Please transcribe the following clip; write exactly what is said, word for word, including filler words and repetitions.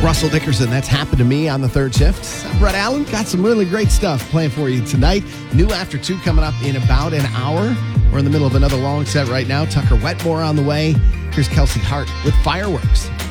Russell Dickerson, that's Happened to Me on the third shift. I'm Brett Allen, got some really great stuff playing for you tonight. New After Two coming up in about an hour. We're in the middle of another long set right now. Tucker Wetmore on the way. Here's Kelsey Hart with Fireworks.